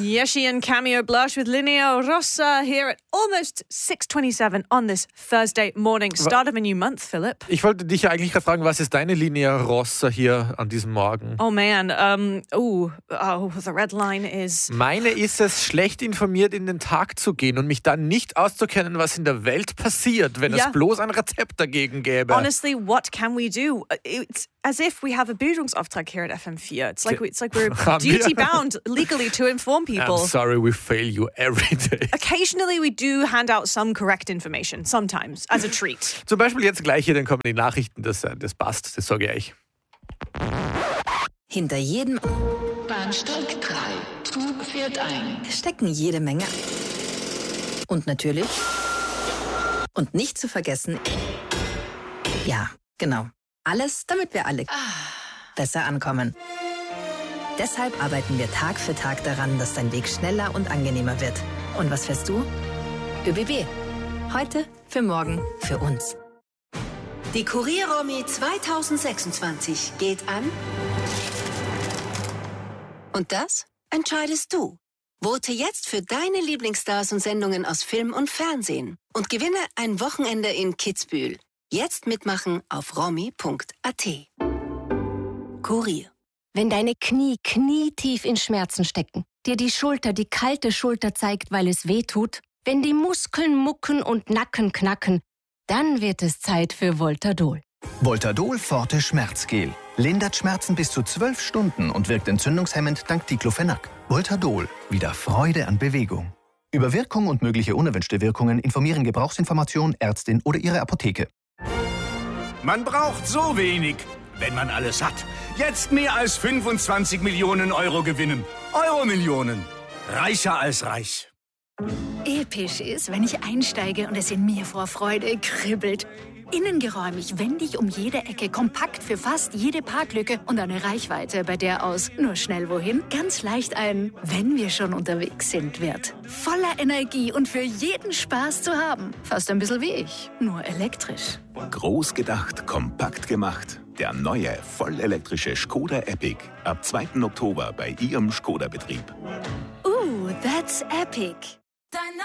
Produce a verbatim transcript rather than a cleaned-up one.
Yeshi and Cameo Blush with Linea Rossa here at almost six twenty-seven on this Thursday morning. Start of a new month, Philip. Ich wollte dich ja eigentlich gerade fragen, was ist deine Linea Rossa hier an diesem Morgen? Oh man, um, oh, oh, the red line is... Meine ist es, schlecht informiert in den Tag zu gehen und mich dann nicht auszukennen, was in der Welt passiert, wenn Ja. es bloß ein Rezept dagegen gäbe. Honestly, what can we do? It's as if we have a Bildungsauftrag here at F M four. It's like, we, it's like we're Haben wir? duty-bound legally to inform people. I'm sorry, we fail you every day. Occasionally we do hand out some correct information, sometimes, as a treat. Zum Beispiel jetzt gleich hier, dann kommen die Nachrichten, das, das passt, das sage ich. Hinter jedem Bahnsteig drei. Zug fährt ein. stecken jede Menge. Und natürlich. Und nicht zu vergessen. Ja, genau. Alles, damit wir alle besser ankommen. Deshalb arbeiten wir Tag für Tag daran, dass dein Weg schneller und angenehmer wird. Und was fährst du? ÖBB. Heute, für morgen, für uns. Die Kurier-Romy zwanzig sechsundzwanzig geht an. Und das entscheidest du. Vote jetzt für deine Lieblingsstars und Sendungen aus Film und Fernsehen und gewinne ein Wochenende in Kitzbühel. Jetzt mitmachen auf romy punkt a t. Kurier. Wenn deine Knie knietief in Schmerzen stecken, dir die Schulter die kalte Schulter zeigt, weil es weh tut, wenn die Muskeln mucken und Nacken knacken, dann wird es Zeit für Voltadol. Voltadol Forte Schmerzgel. Lindert Schmerzen bis zu zwölf Stunden und wirkt entzündungshemmend dank Diclofenac. Voltadol. Wieder Freude an Bewegung. Über Wirkung und mögliche unerwünschte Wirkungen informieren Gebrauchsinformation, Ärztin oder Ihre Apotheke. Man braucht so wenig, wenn man alles hat. Jetzt mehr als fünfundzwanzig Millionen Euro gewinnen. Euro-Millionen. Reicher als reich. Episch ist, wenn ich einsteige und es in mir vor Freude kribbelt. Innengeräumig, wendig um jede Ecke, kompakt für fast jede Parklücke und eine Reichweite, bei der aus nur schnell wohin ganz leicht ein wenn wir schon unterwegs sind wird. Voller Energie und für jeden Spaß zu haben. Fast ein bisschen wie ich, nur elektrisch. Groß gedacht, kompakt gemacht. Der neue, vollelektrische Skoda Epic. Ab zweiten Oktober bei Ihrem Skoda-Betrieb. Ooh, that's epic.